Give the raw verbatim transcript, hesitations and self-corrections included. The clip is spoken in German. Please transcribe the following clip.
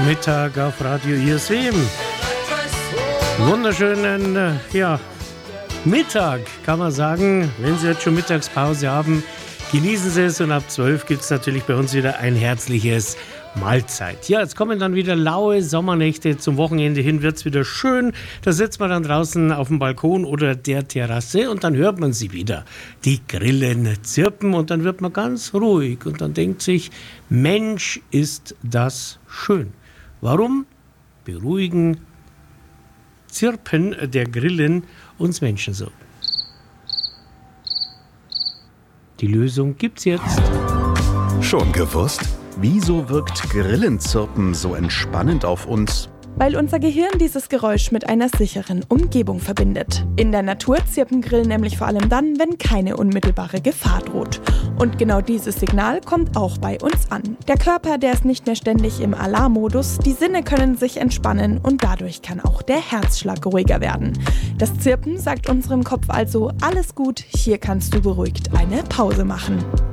Mittag auf Radio I S W. Wunderschönen, äh, ja, Mittag, kann man sagen. Wenn Sie jetzt schon Mittagspause haben, genießen Sie es. Und ab zwölf gibt es natürlich bei uns wieder ein herzliches Mahlzeit. Ja, jetzt kommen dann wieder laue Sommernächte. Zum Wochenende hin wird es wieder schön. Da sitzt man dann draußen auf dem Balkon oder der Terrasse und dann hört man sie wieder. Die Grillen zirpen und dann wird man ganz ruhig und dann denkt sich, Mensch, ist das schön. Warum beruhigen Zirpen der Grillen uns Menschen so? Die Lösung gibt's jetzt. Schon gewusst? Wieso wirkt Grillenzirpen so entspannend auf uns? Weil unser Gehirn dieses Geräusch mit einer sicheren Umgebung verbindet. In der Natur zirpen Grillen nämlich vor allem dann, wenn keine unmittelbare Gefahr droht. Und genau dieses Signal kommt auch bei uns an. Der Körper, der ist nicht mehr ständig im Alarmmodus, die Sinne können sich entspannen und dadurch kann auch der Herzschlag ruhiger werden. Das Zirpen sagt unserem Kopf also, alles gut, hier kannst du beruhigt eine Pause machen.